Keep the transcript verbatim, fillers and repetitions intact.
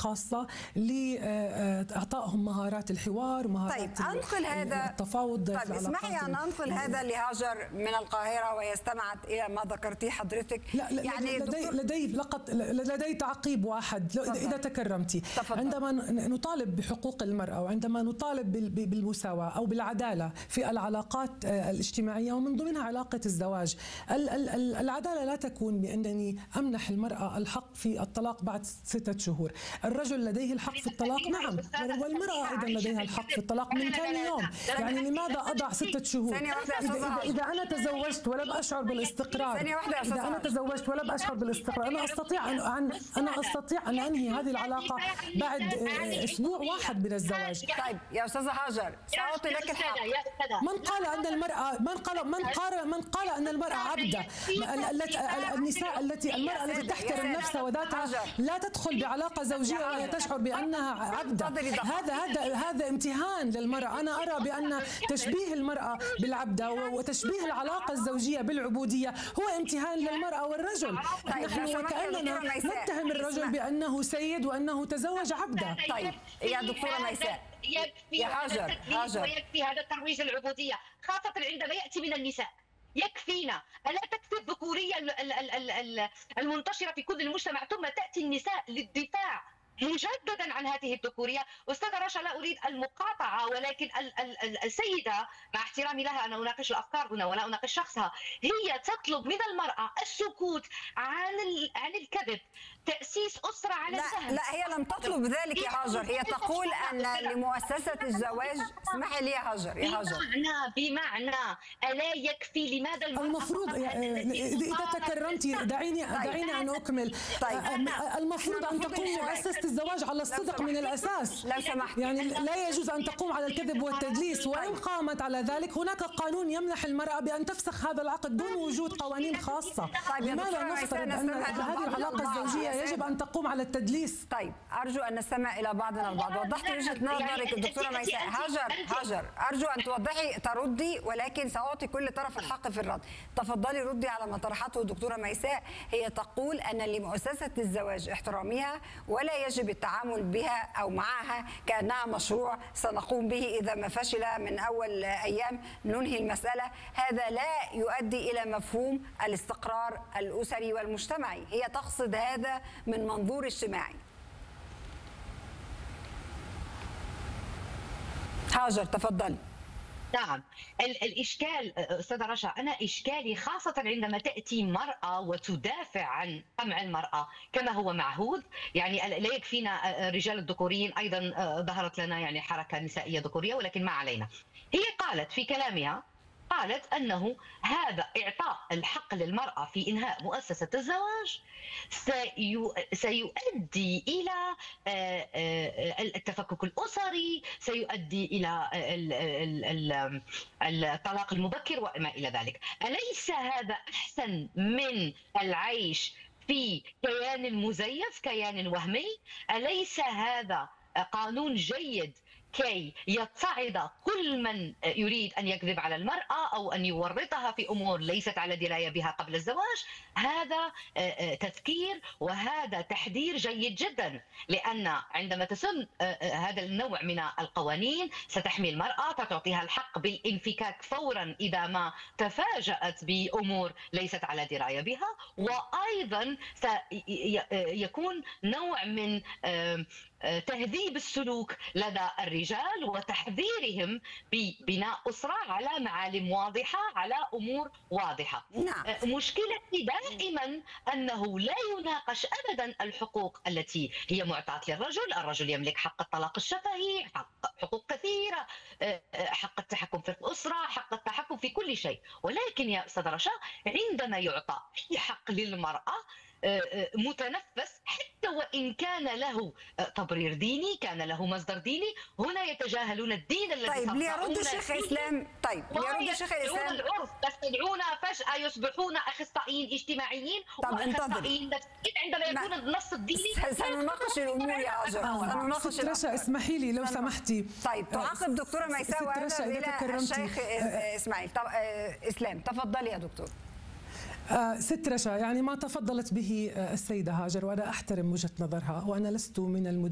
خاصة لإعطائهم مهارات الحوار ومهارات طيب أنقل هذا التفاوض. طيب اسمحي أن أنقل هذا لهاجر من القاهرة وهي استمعت إلى ما ذكرتيه حضرتك. لا لا يعني لدي لدي لقد لدي تعقيب واحد إذا تكرمتي. عندما نطالب بحقوق المرأة وعندما نطالب بالمساواة أو بالعدالة في العلاقات الاجتماعية ومن ضمنها علاقة الزواج، العدالة لا تكون بأنني أمنح المرأة الحق في الطلاق بعد ستة شهور. الرجل لديه الحق في الطلاق نعم، والمرأة أيضا لديها الحق في الطلاق من ثاني يوم. يعني لماذا أضع ستة شهور؟ إذا, إذا أنا تزوجت ولم أشعر بالاستقرار، إذا أنا تزوجت ولم أشعر بالاستقرار، أنا أستطيع أن أنا أستطيع أن أنهي هذه العلاقة بعد أسبوع واحد من الزواج. طيب يا أستاذة هاجر سأعطي لك الحق. من قال أن المرأة من قال من قال من قال أن المرأة عبدة؟ النساء التي المرأة التي تحترم نفسها وذاتها لا تدخل بعلاقة زوجية وهي تشعر بأنها عبدة. هذا هذا هذا امتهان للمرأة. أنا أرى بأن تشبيه المرأة بالعبدة وتشبيه العلاقة الزوجية بالعبودية هو امتهان للمرأة والرجل. نحن وكأننا نتهم الرجل بأنه سيد وأنه تزوج عبدة. طيب يا دكتورة ميساء يا هاجر هاجر ويكفي هذا الترويج العبودية خاصة عندما يأتي من النساء. يكفينا، ألا تكفي الذكورية المنتشرة في كل المجتمع ثم تأتي النساء للدفاع مجددا عن هذه الذكورية؟ أستاذة رشا لا أريد المقاطعة، ولكن السيدة مع احترامي لها أنا أناقش الأفكار هنا ولا أناقش شخصها، هي تطلب من المرأة السكوت عن عن الكذب، تأسيس أسرة على السهل. لا لا هي لم تطلب ذلك يا هاجر، هي تقول أن لمؤسسة الزواج اسمحي لي يا هاجر يا هاجر بمعنى بمعنى ألا يكفي لماذا المفروض إذا تكرمتي دعيني دعيني أن أكمل. طيب المفروض أن تقوم مؤسسة الزواج على الصدق من الأساس. لو سمحت يعني لا يجوز أن تقوم على الكذب والتدليس، وإن قامت على ذلك هناك قانون يمنح المرأة بأن تفسخ هذا العقد دون وجود قوانين خاصة. طيب لماذا نفترض أن هذه العلاقة الزوجية يجب أن تقوم على التدليس؟ طيب أرجو أن نستمع إلى بعضنا البعض. وضحت وجهة نظرك الدكتورة ميساء. هاجر هاجر أرجو أن توضحي تردي، ولكن سأعطي كل طرف الحق في الرد. تفضلي ردي على ما طرحته الدكتورة ميساء. هي تقول أن لمؤسسة الزواج احترامها ولا يجب التعامل بها أو معها كأنها مشروع سنقوم به إذا ما فشل من أول أيام ننهي المسألة. هذا لا يؤدي إلى مفهوم الاستقرار الأسري والمجتمعي. هي تقصد هذا من منظور اجتماعي. هاجر تفضلي. نعم، الإشكال أستاذة رشا، أنا إشكالي خاصة عندما تأتي مرأة وتدافع عن قمع المرأة كما هو معهود. يعني لا يكفينا الرجال الذكوريين، أيضا ظهرت لنا يعني حركة نسائية ذكورية، ولكن ما علينا. هي قالت في كلامها قالت أنه هذا إعطاء الحق للمرأة في إنهاء مؤسسة الزواج سيؤدي إلى التفكك الأسري، سيؤدي إلى الطلاق المبكر وما إلى ذلك. أليس هذا أحسن من العيش في كيان مزيف، كيان وهمي؟ أليس هذا قانون جيد كي يتصعد كل من يريد أن يكذب على المرأة أو أن يورطها في أمور ليست على دراية بها قبل الزواج؟ هذا تفكير وهذا تحذير جيد جدا، لأن عندما تسن هذا النوع من القوانين ستحمي المرأة، تعطيها الحق بالانفكاك فورا إذا ما تفاجأت بأمور ليست على دراية بها، وأيضا سيكون نوع من تهذيب السلوك لدى الرجال وتحذيرهم ببناء أسرة على معالم واضحة، على أمور واضحة. نعم. مشكلتي دائما أنه لا يناقش أبدا الحقوق التي هي معطاة للرجل. الرجل يملك حق الطلاق الشفهي، حق حقوق كثيرة، حق التحكم في الأسرة، حق التحكم في كل شيء. ولكن يا أستاذ رشا عندما يعطى أي حق للمرأة متنفس حتى وإن كان له تبرير ديني، كان له مصدر ديني، هنا يتجاهلون الدين الذي طيب ليرد الشيخ إسلام. طيب ليرد الشيخ إسلام. العرف يستدعون فجأة يصبحون أخصائيين اجتماعيين وأخصائيين نفسيين عندما يكون النص الديني. سنناقش الأمور يا هاجر. سنناقش ست رشا اسمحي لي لو سمحتي. طيب تعقب دكتورة ميساء وهذا إلى الشيخ إسماعيل. إسلام تفضلي يا دكتور. ست رشا، يعني ما تفضلت به السيدة هاجر وأنا أحترم وجهة نظرها، وأنا لست من المد